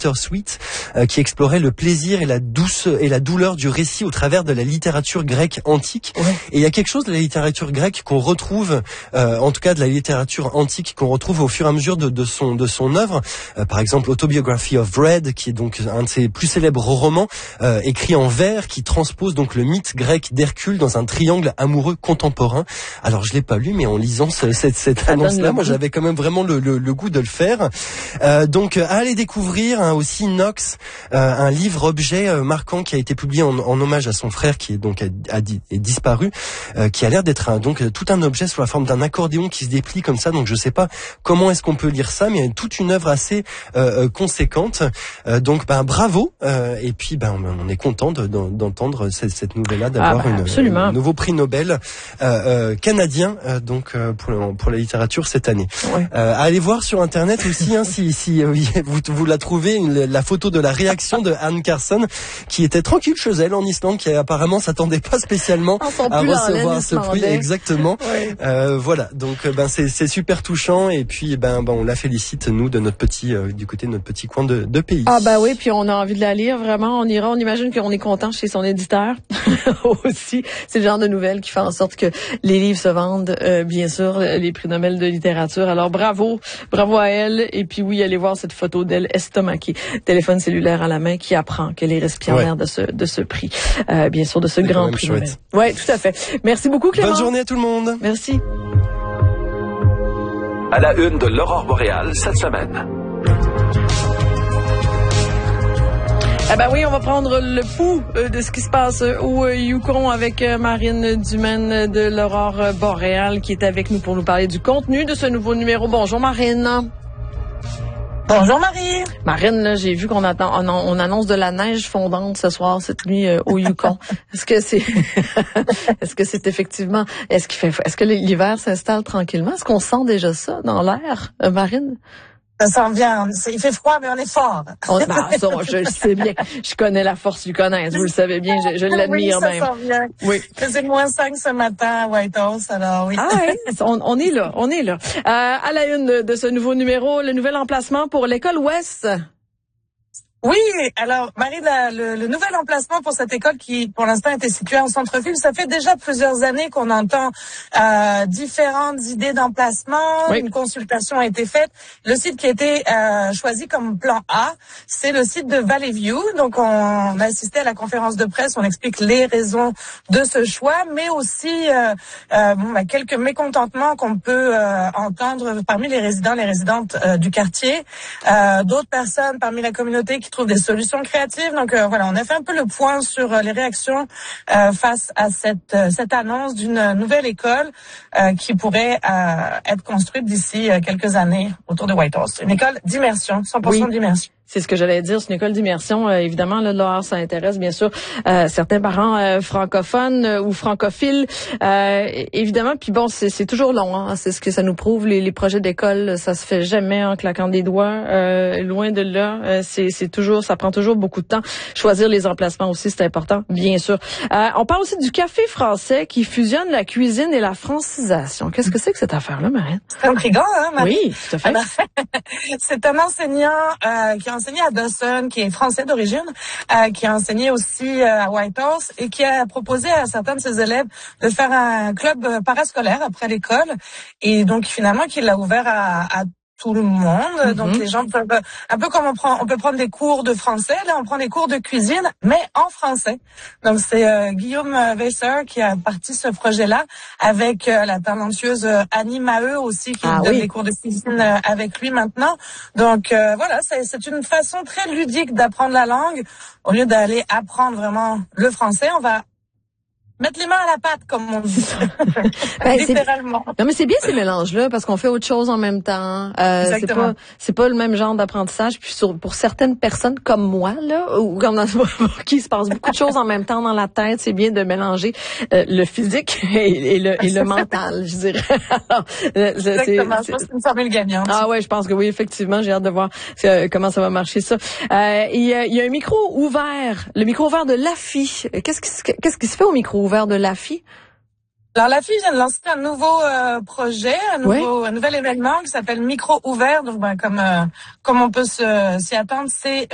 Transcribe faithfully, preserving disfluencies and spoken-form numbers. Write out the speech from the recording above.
Bittersweet, euh, qui explorait le plaisir et la douce et la douleur du récit au travers de la littérature grecque antique. Ouais. Et il y a quelque chose de la littérature grecque qu'on retrouve, euh, en tout cas de la littérature antique qu'on retrouve au fur et à mesure de, de son de son œuvre. Euh, par exemple, Autobiography of Red, qui est donc un de ses plus célèbres romans, euh, écrit en vers, qui transpose donc le mythe grec d'Hercule dans un triangle amoureux contemporain. Alors je l'ai pas lu, mais en lisant ce, cette, cette annonce-là, moi j'avais quand même vraiment le, le, le goût de le faire. Euh, donc à aller découvrir hein, aussi Nox, euh, un livre-objet euh, marquant qui a été publié en, en hommage à son frère qui est donc a, a, est disparu, euh, qui a l'air d'être un, donc tout un objet sous la forme d'un accordéon qui se déplie comme ça. Donc je sais pas comment est-ce qu'on peut lire ça, mais il y a toute une œuvre assez euh, conséquente. Euh, donc ben bravo euh, et puis ben on est content de, de, d'entendre cette, cette nouvelle-là, d'avoir ah bah, une, un nouveau prix Nobel euh, euh, canadien euh, donc euh, pour pour la littérature cette année. Ouais. Euh, allez voir sur internet aussi hein, si si euh, vous vous la trouvez une, la photo de la réaction de Anne Carson qui était tranquille chez elle en Islande, qui apparemment s'attendait pas spécialement à recevoir ce prix. Exactement. Ouais. Euh, voilà donc ben c'est c'est super touchant et puis ben ben on la félicite nous de notre petit euh, du côté de notre petit coin de, de pays. Ah bah oui, puis on a envie de la lire vraiment. On ira, on imagine qu'on est content chez son éditeur aussi. C'est le genre de nouvelles qui fait en sorte que les livres se vendent, euh, bien sûr, les prix Nobel de littérature. Alors bravo, bravo à elle. Et puis oui, allez voir cette photo d'elle estomaquée, téléphone cellulaire à la main, qui apprend qu'elle est récipiendaire ouais. de ce de ce prix, euh, bien sûr, de ce c'est grand prix Nobel. Ouais, tout à fait. Merci beaucoup, Clément. Bonne journée à tout le monde. Merci. À la une de l'Aurore boréale cette semaine. Ah ben oui, on va prendre le pouls de ce qui se passe au Yukon avec Marine Dumaine de l'Aurore boréale qui est avec nous pour nous parler du contenu de ce nouveau numéro. Bonjour Marine. Bonjour Marie. Marine, là, j'ai vu qu'on attend, on, on annonce de la neige fondante ce soir, cette nuit euh, au Yukon. Est-ce que c'est, est-ce que c'est effectivement, est-ce qu'il fait, est-ce que l'hiver s'installe tranquillement? Est-ce qu'on sent déjà ça dans l'air, euh, Marine? Ça sent bien. Il fait froid, mais on est fort. On, bah, ça, je le sais bien. Je connais la force du connaisse. Vous le savez bien. Je, je l'admire oui, ça même. Sent bien. Oui. Il faisait moins cinq ce matin à Whitehorse, alors oui. Ah ouais, on, on est là. On est là. Euh, à la une de, de ce nouveau numéro, le nouvel emplacement pour l'école Ouest. Oui, alors Marie, la, le, le nouvel emplacement pour cette école qui, pour l'instant, était située en centre-ville, ça fait déjà plusieurs années qu'on entend euh, différentes idées d'emplacement. Oui. Une consultation a été faite. Le site qui a été euh, choisi comme plan A, c'est le site de Valley View. Donc, on a assisté à la conférence de presse, on explique les raisons de ce choix, mais aussi euh, euh, bon, bah, quelques mécontentements qu'on peut euh, entendre parmi les résidents, les résidentes euh, du quartier, euh, d'autres personnes parmi la communauté qui trouve des solutions créatives. Donc euh, voilà, on a fait un peu le point sur euh, les réactions euh, face à cette euh, cette annonce d'une nouvelle école euh, qui pourrait euh, être construite d'ici euh, quelques années autour de Whitehorse. Une école d'immersion, cent pour cent oui. d'immersion. C'est ce que j'allais dire, c'est une école d'immersion. Euh, évidemment, là, là, ça intéresse bien sûr euh, certains parents euh, francophones euh, ou francophiles. Euh, évidemment, puis bon, c'est, c'est toujours long. Hein, c'est ce que ça nous prouve. Les, les projets d'école, ça se fait jamais en claquant des doigts. Euh, loin de là, euh, c'est, c'est toujours, ça prend toujours beaucoup de temps. Choisir les emplacements aussi, c'est important, bien sûr. Euh, on parle aussi du café français qui fusionne la cuisine et la francisation. Qu'est-ce que c'est que cette affaire-là, Marine? C'est intriguant, hein, Marie? Oui, tout à fait. Alors, c'est un enseignant euh, qui a enseigné à Dawson, qui est français d'origine, euh, qui a enseigné aussi euh, à Whitehorse et qui a proposé à certains de ses élèves de faire un club parascolaire après l'école. Et donc, finalement, qu'il l'a ouvert à, à tout le monde. Mm-hmm. Donc, les gens peuvent, un peu comme on prend, on peut prendre des cours de français, là, on prend des cours de cuisine, mais en français. Donc, c'est euh, Guillaume Weisser qui a parti ce projet-là avec euh, la talentueuse Annie Maheu aussi, qui ah, donne oui. des cours de cuisine euh, avec lui maintenant. Donc, euh, voilà, c'est, c'est une façon très ludique d'apprendre la langue. Au lieu d'aller apprendre vraiment le français, on va mettre les mains à la pâte, comme on dit. ben, littéralement. C'est... Non, mais c'est bien ces mélanges-là, parce qu'on fait autre chose en même temps. Euh, c'est pas, c'est pas le même genre d'apprentissage. Puis sur, pour certaines personnes comme moi, là, ou comme dans, pour qui se passe beaucoup de choses en même temps dans la tête, c'est bien de mélanger euh, le physique et, et, le, et le mental, je dirais. Alors, Exactement. C'est, c'est une formule gagnante. Ah ouais, je pense que oui, effectivement. J'ai hâte de voir euh, comment ça va marcher, ça. Euh, il, y a, il y a un micro ouvert, le micro ouvert de l'A F I. Qu'est-ce qui, qu'est-ce qui se fait au micro ouvert de l'A F I? Alors, l'A F I vient de lancer un nouveau euh, projet, un nouveau, ouais. un nouvel événement qui s'appelle Micro ouvert. Donc, ben, comme, euh, comme on peut se, s'y attendre, c'est